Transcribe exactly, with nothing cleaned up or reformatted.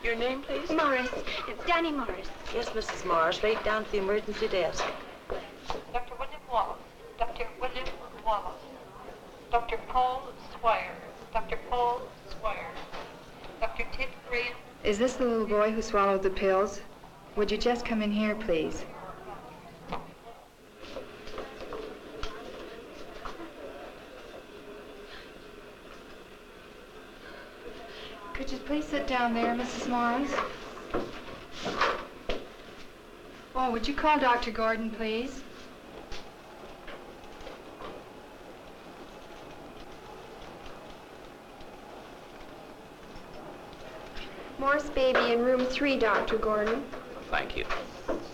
Your name, please? Morris. It's Danny Morris. Yes, Missus Morris. Right down to the emergency desk. Doctor William Wallace. Doctor William Wallace. Doctor Paul Squire. Doctor Paul Squire. Doctor Ted Graham. Is this the little boy who swallowed the pills? Would you just come in here, please? Could you please sit down there, Missus Morris? Oh, would you call Doctor Gordon, please? Morris baby in room three, Doctor Gordon. Thank you.